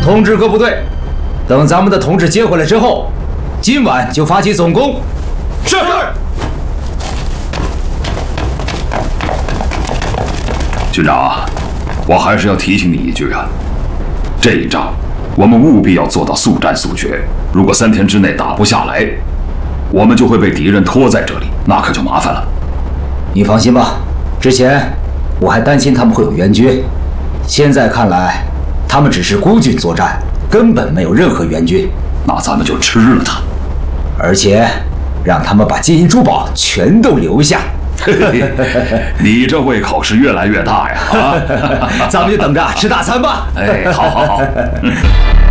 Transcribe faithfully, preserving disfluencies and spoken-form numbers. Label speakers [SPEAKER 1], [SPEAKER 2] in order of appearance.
[SPEAKER 1] 通知各部队，等咱们的同志接回来之后，今晚就发起总攻。是。
[SPEAKER 2] 军长，我还是要提醒你一句啊，这一仗我们务必要做到速战速决。如果三天之内打不下来，我们就会被敌人拖在这里，那可就麻烦了。
[SPEAKER 1] 你放心吧，之前我还担心他们会有援军，现在看来，他们只是孤军作战，根本没有任何援军。
[SPEAKER 2] 那咱们就吃了他，
[SPEAKER 1] 而且让他们把金银珠宝全都留下。
[SPEAKER 2] 你这胃口是越来越大呀！啊，
[SPEAKER 1] 咱们就等着吃大餐吧。
[SPEAKER 2] 哎，好好好。